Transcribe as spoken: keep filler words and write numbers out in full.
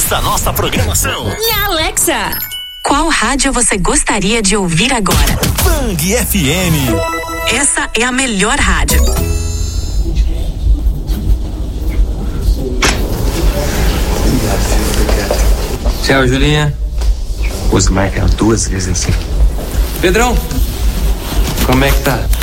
Ouça nossa programação. Alexa, qual rádio você gostaria de ouvir agora? Bang F M. Essa é a melhor rádio. Tchau, Julinha. Os marcam duas vezes assim. Pedrão, como é que tá?